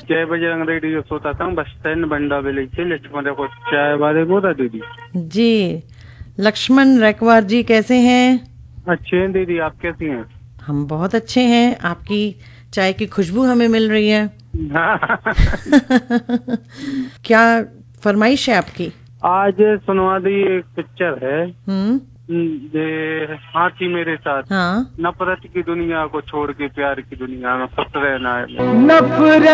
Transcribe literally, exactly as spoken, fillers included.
जय बजरंग रेडियो सोता था बस स्टैंड बंडा बेले से लक्ष्मण को चाय वाले बोला दीदी। जी लक्ष्मण रेकवार जी, कैसे हैं? अच्छे हैं दीदी, आप कैसी हैं? हम बहुत अच्छे हैं। आपकी चाय की खुशबू हमें मिल रही है। क्या फरमाइश है आपकी? आज सुनवा दी एक पिक्चर है, हम्म ये हाथी मेरे साथ। हाँ। नफरत की दुनिया को छोड़ के प्यार की दुनिया में फंस रहना है। नफरत